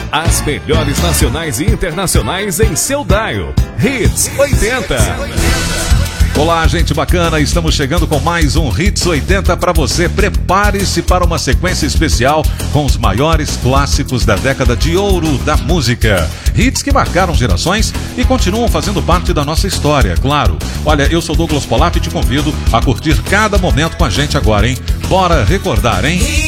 As melhores nacionais e internacionais em seu dial. Hits 80. Olá, gente bacana, estamos chegando com mais um Hits 80 para você. Prepare-se para uma sequência especial com os maiores clássicos da década de ouro da música. Hits que marcaram gerações e continuam fazendo parte da nossa história, claro. Olha, eu sou Douglas Polap e te convido a curtir cada momento com a gente agora, hein? Bora recordar, hein?